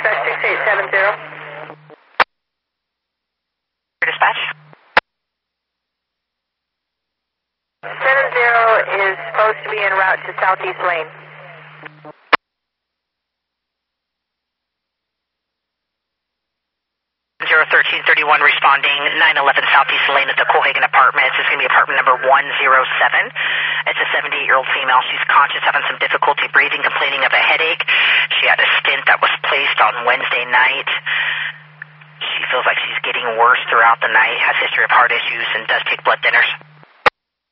Dispatch 6870. Dispatch. 70 is supposed to be en route to Southeast Lane. 01331 responding, 911 Southeast Lane at the Cohagen Apartments. It's going to be apartment number 107. It's a 78-year-old female. She's conscious, having some difficulty breathing, complaining of a headache. She had a stent that was placed on Wednesday night. She feels like she's getting worse throughout the night, has history of heart issues, and does take blood thinners.